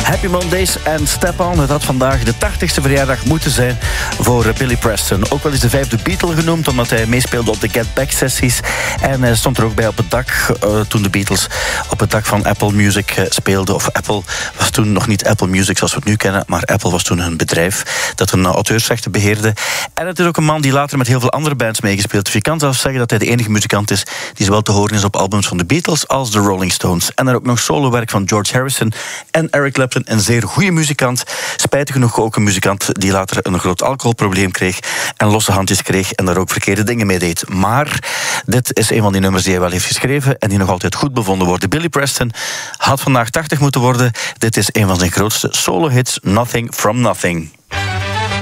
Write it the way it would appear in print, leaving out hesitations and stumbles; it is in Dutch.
Happy Mondays en Step On. Het had vandaag de 80ste verjaardag moeten zijn voor Billy Preston. Ook wel eens de vijfde Beatle genoemd, omdat hij meespeelde op de Get Back-sessies. En hij stond er ook bij op het dak toen de Beatles op het dak van Apple Music speelden. Of Apple was toen nog niet Apple Music zoals we het nu kennen, maar Apple was toen hun bedrijf dat hun auteursrechten beheerde. En het is ook een man die later met heel veel andere bands meegespeeld. Dus je kan zelfs zeggen dat hij de enige muzikant is die zowel te horen is op albums van de Beatles als de Rolling Stones. En dan ook nog solowerk van George Harrison en Eric Clapton. Een zeer goede muzikant. Spijtig genoeg ook een muzikant die later een groot alcoholprobleem kreeg en losse handjes kreeg en daar ook verkeerde dingen mee deed. Maar dit is een van die nummers die hij wel heeft geschreven en die nog altijd goed bevonden worden. Billy Preston had vandaag 80 moeten worden. Dit is een van zijn grootste solo-hits, Nothing from Nothing.